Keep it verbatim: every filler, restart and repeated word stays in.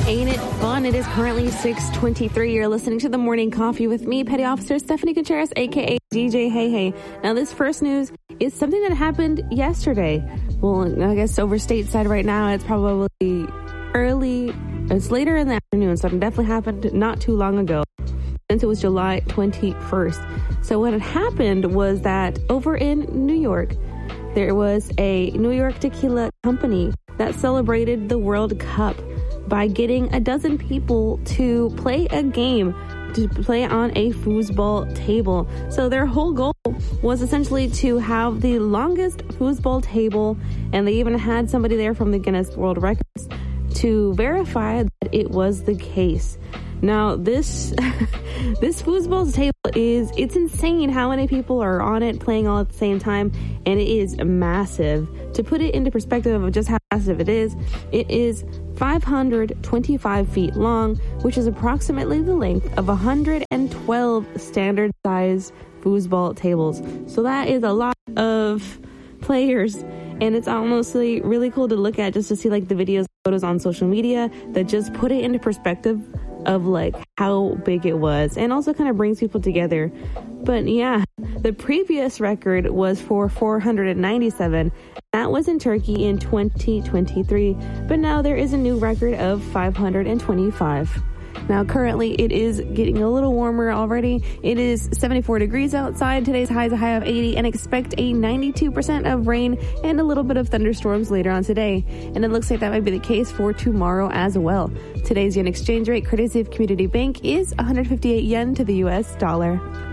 Ain't it fun? It is currently six twenty-three. You're listening to The Morning Coffee with me, Petty Officer Stephanie Gutierrez, a k a. D J Hey Hey. Now, this first news is something that happened yesterday. Well, I guess over stateside right now, it's probably early, it's later in the afternoon, so it definitely happened not too long ago, since it was July twenty-first. So what had happened was that over in New York, there was a New York tequila company that celebrated the World Cup by getting a dozen people to play a game, to play on a foosball table. So their whole goal was essentially to have the longest foosball table, and they even had somebody there from the Guinness World Records to verify that it was the case. Now, this this foosball table is, it's insane how many people are on it playing all at the same time, and it is massive. To put it into perspective of just how massive it is, it is five hundred twenty-five feet long, which is approximately the length of one hundred twelve standard size foosball tables. So that is a lot of players, and it's honestly really cool to look at, just to see like the videos, photos on social media that just put it into perspective of like how big it was, and also kind of brings people together. But yeah, the previous record was for four hundred ninety-seven. That was in Turkey in twenty twenty-three, but now there is a new record of five hundred twenty-five. Now, currently, it is getting a little warmer already. It is seventy-four degrees outside. Today's high is a high of eighty, and expect a ninety-two percent of rain and a little bit of thunderstorms later on today. And it looks like that might be the case for tomorrow as well. Today's yen exchange rate, courtesy of Community Bank, is one hundred fifty-eight yen to the U S dollar.